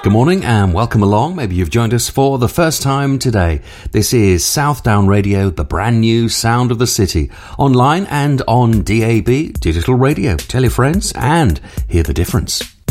Good morning and welcome along. Maybe you've joined us for the first time today. This is Southdown Radio, the brand new sound of the city. Online and on DAB, digital radio. Tell your friends and hear the difference.